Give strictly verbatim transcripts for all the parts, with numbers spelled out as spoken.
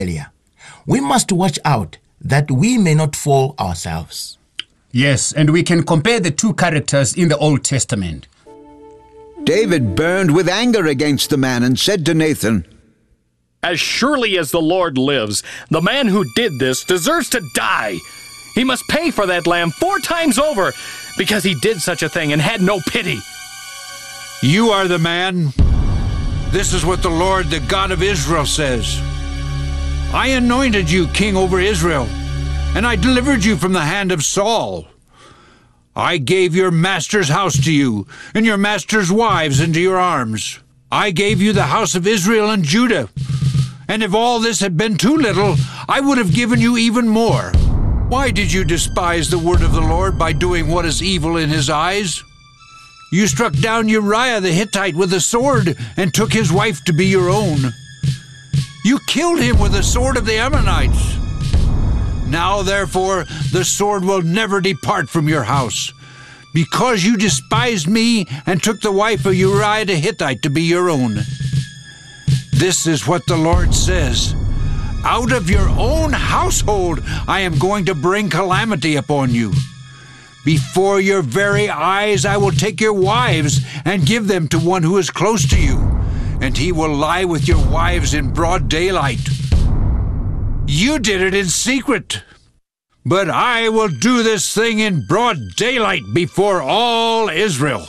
earlier. We must watch out that we may not fall ourselves. Yes, and we can compare the two characters in the Old Testament. David burned with anger against the man and said to Nathan, "As surely as the Lord lives, the man who did this deserves to die. He must pay for that lamb four times over because he did such a thing and had no pity." You are the man. This is what the Lord, the God of Israel, says. I anointed you king over Israel, and I delivered you from the hand of Saul. I gave your master's house to you, and your master's wives into your arms. I gave you the house of Israel and Judah. And if all this had been too little, I would have given you even more. Why did you despise the word of the Lord by doing what is evil in his eyes? You struck down Uriah the Hittite with a sword and took his wife to be your own. You killed him with the sword of the Ammonites. Now, therefore, the sword will never depart from your house, because you despised me and took the wife of Uriah the Hittite to be your own. This is what the Lord says. Out of your own household I am going to bring calamity upon you. Before your very eyes I will take your wives and give them to one who is close to you, and he will lie with your wives in broad daylight. You did it in secret, but I will do this thing in broad daylight before all Israel.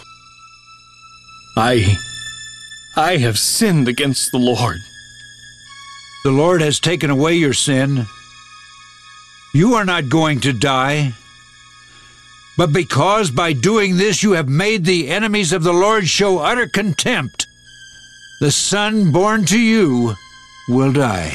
I, I have sinned against the Lord. The Lord has taken away your sin. You are not going to die. But because by doing this you have made the enemies of the Lord show utter contempt, the son born to you will die.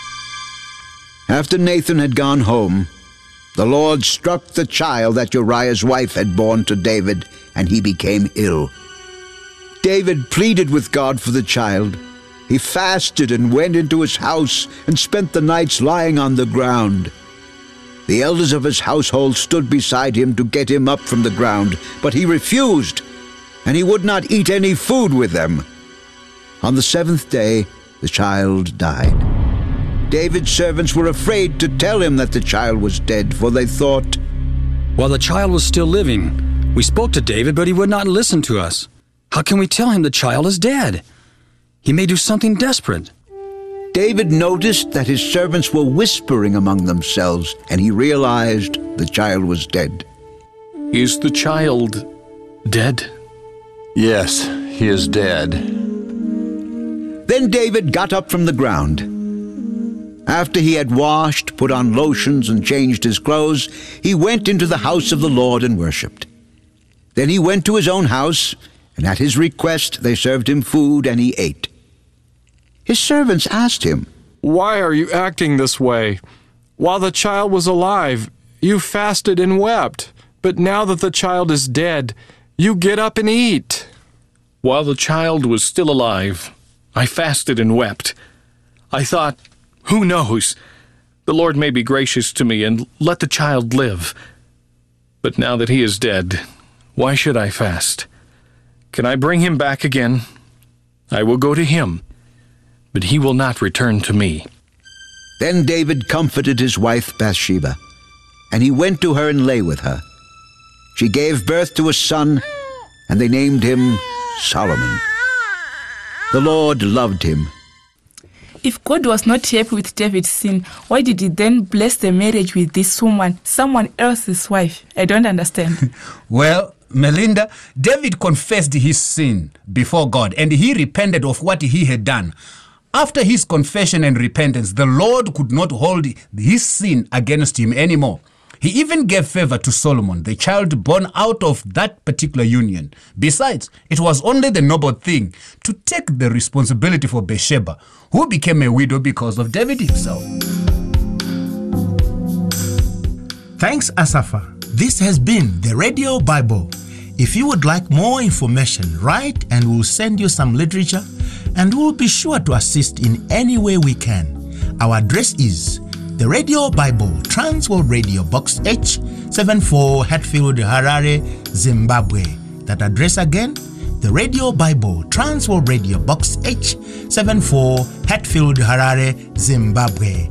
After Nathan had gone home, the Lord struck the child that Uriah's wife had borne to David, and he became ill. David pleaded with God for the child. He fasted and went into his house and spent the nights lying on the ground. The elders of his household stood beside him to get him up from the ground, but he refused, and he would not eat any food with them. On the seventh day, the child died. David's servants were afraid to tell him that the child was dead, for they thought, "While the child was still living, we spoke to David, but he would not listen to us. How can we tell him the child is dead? He may do something desperate." David noticed that his servants were whispering among themselves, and he realized the child was dead. Is the child dead? Yes, he is dead. Then David got up from the ground. After he had washed, put on lotions, and changed his clothes, he went into the house of the Lord and worshipped. Then he went to his own house, and at his request they served him food, and he ate. His servants asked him, "Why are you acting this way? While the child was alive, you fasted and wept, but now that the child is dead, you get up and eat." While the child was still alive, I fasted and wept. I thought, who knows? The Lord may be gracious to me and let the child live. But now that he is dead, why should I fast? Can I bring him back again? I will go to him, but he will not return to me. Then David comforted his wife Bathsheba, and he went to her and lay with her. She gave birth to a son, and they named him Solomon. The Lord loved him. If God was not happy with David's sin, why did he then bless the marriage with this woman, someone else's wife? I don't understand. Well, Melinda, David confessed his sin before God, and he repented of what he had done. After his confession and repentance, the Lord could not hold his sin against him anymore. He even gave favor to Solomon, the child born out of that particular union. Besides, it was only the noble thing to take the responsibility for Bathsheba, who became a widow because of David himself. Thanks, Asafa. This has been the Radio Bible. If you would like more information, write and we'll send you some literature, and we'll be sure to assist in any way we can. Our address is The Radio Bible, Transworld Radio, Box H seventy-four, Hatfield, Harare, Zimbabwe. That address again, The Radio Bible, Transworld Radio, Box H seventy-four, Hatfield, Harare, Zimbabwe.